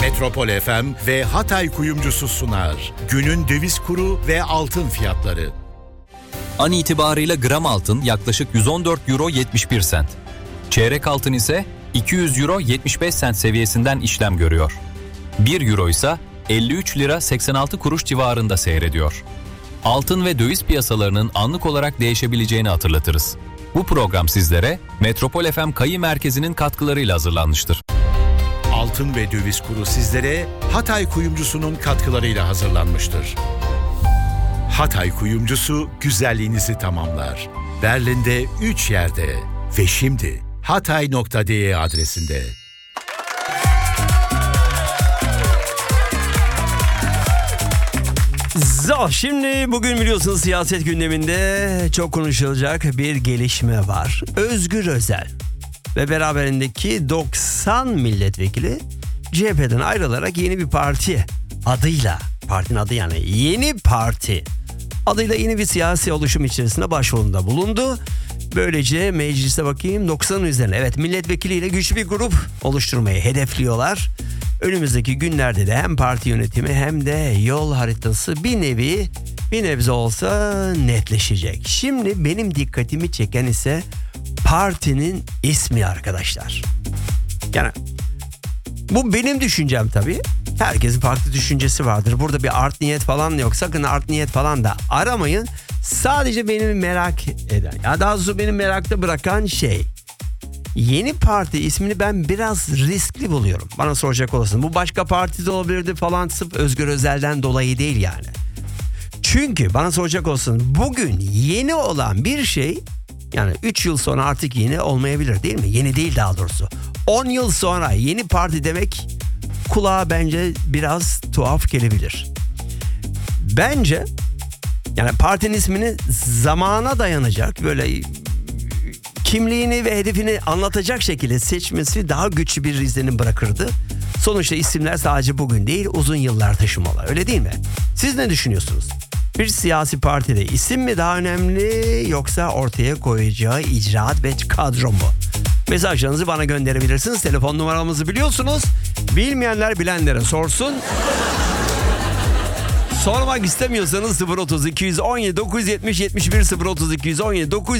Metropol FM ve Hatay Kuyumcusu sunar. Günün döviz kuru ve altın fiyatları. An itibarıyla gram altın yaklaşık 114 euro 71 sent. Çeyrek altın ise 200 euro 75 sent seviyesinden işlem görüyor. 1 euro ise 53 lira 86 kuruş civarında seyrediyor. Altın ve döviz piyasalarının anlık olarak değişebileceğini hatırlatırız. Bu program sizlere Metropol FM Kayı Merkezi'nin katkılarıyla hazırlanmıştır. Altın ve döviz kuru sizlere Hatay Kuyumcusu'nun katkılarıyla hazırlanmıştır. Hatay Kuyumcusu güzelliğinizi tamamlar. Berlin'de 3 yerde ve şimdi hatay.de adresinde. Şimdi bugün biliyorsunuz siyaset gündeminde çok konuşulacak bir gelişme var. Özgür Özel ve beraberindeki 90 milletvekili CHP'den ayrılarak yeni bir parti adıyla, partinin adı yani Yeni Parti adıyla yeni bir siyasi oluşum içerisinde başvuruda bulundu. Böylece meclise bakayım 90'ın üzerine milletvekiliyle güçlü bir grup oluşturmayı hedefliyorlar. Önümüzdeki günlerde de hem parti yönetimi hem de yol haritası bir nebze olsa netleşecek. Şimdi benim dikkatimi çeken ise partinin ismi arkadaşlar. Yani bu benim düşüncem tabii. Herkesin farklı düşüncesi vardır. Burada bir art niyet falan yok. Sakın art niyet falan da aramayın. Sadece beni merak eden, ya daha doğrusu beni merakta bırakan şey, Yeni Parti ismini ben biraz riskli buluyorum. Bana soracak olursun. Bu başka partide olabilirdi falan, sırf Özgür Özel'den dolayı değil yani. Çünkü bana soracak olursun, bugün yeni olan bir şey yani 3 yıl sonra artık yeni olmayabilir değil mi? Yeni değil daha doğrusu. 10 yıl sonra Yeni Parti demek kulağa bence biraz tuhaf gelebilir. Bence yani partinin ismini zamana dayanacak, böyle kimliğini ve hedefini anlatacak şekilde seçmesi daha güçlü bir izlenim bırakırdı. Sonuçta isimler sadece bugün değil, uzun yıllar taşımalı, öyle değil mi? Siz ne düşünüyorsunuz? Bir siyasi partide isim mi daha önemli, yoksa ortaya koyacağı icraat ve kadro mu? Mesajlarınızı bana gönderebilirsiniz. Telefon numaramızı biliyorsunuz. Bilmeyenler bilenlere sorsun. Sormak istemiyorsanız 030 217 970 71 030 217 9